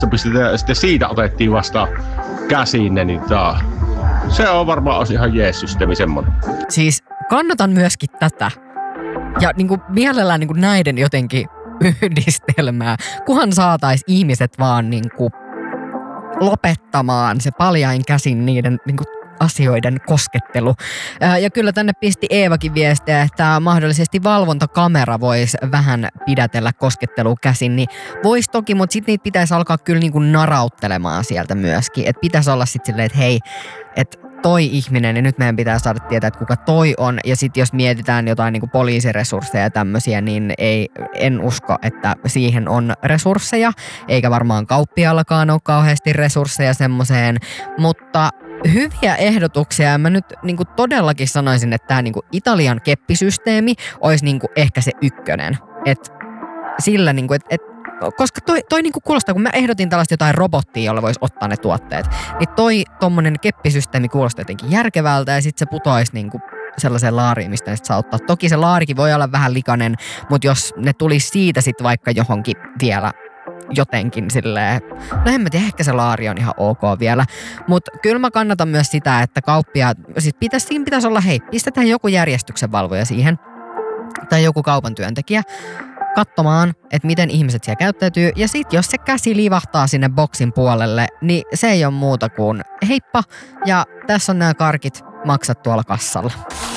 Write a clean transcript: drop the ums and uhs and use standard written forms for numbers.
sitten siitä otettiin vasta käsiin ne, niin se on varmaan olisi ihan jees systeemi semmoinen. Siis kannatan myöskin tätä. Ja niin kuin mielellään niin kuin näiden jotenkin yhdistelmää, kunhan saatais ihmiset vaan niin kuin lopettamaan se paljain käsin niiden niin kuin asioiden koskettelu. Ja kyllä tänne pisti Eevakin viestiä, että mahdollisesti valvontakamera voisi vähän pidätellä koskettelua käsin, niin voisi toki, mutta sitten niitä pitäisi alkaa kyllä niin kuin narauttelemaan sieltä myöskin. Että pitäisi olla sitten silleen, että hei, että toi ihminen, niin nyt meidän pitää saada tietää, että kuka toi on. Ja sitten jos mietitään jotain niin kuin poliisiresursseja ja tämmöisiä, niin en usko, että siihen on resursseja. Eikä varmaan kauppiallakaan ole kauheasti resursseja semmoiseen. Mutta hyviä ehdotuksia. Mä nyt niin kuin todellakin sanoisin, että tämä niin kuin Italian keppisysteemi olisi niin kuin ehkä se ykkönen. Että sillä niin kuin, koska toi niinku kuulostaa, kun mä ehdotin tällaista jotain robottia, jolla voisi ottaa ne tuotteet, niin tommonen keppisysteemi kuulostaa jotenkin järkevältä ja sit se putoaisi niinku sellaiseen laariin, mistä ne saa ottaa. Toki se laarikin voi olla vähän likainen, mutta jos ne tulisi siitä sit vaikka johonkin vielä jotenkin silleen, no en mä tiedä, ehkä se laari on ihan ok vielä, mutta kyllä mä kannatan myös sitä, että kauppia, sit siinä pitäisi olla, hei, pistetään joku järjestyksenvalvoja siihen, tai joku kaupan työntekijä, katsomaan, että miten ihmiset siellä käyttäytyy. Ja sit jos se käsi livahtaa sinne boksin puolelle, niin se ei ole muuta kuin heippa. Ja tässä on nämä karkit, maksat tuolla kassalla.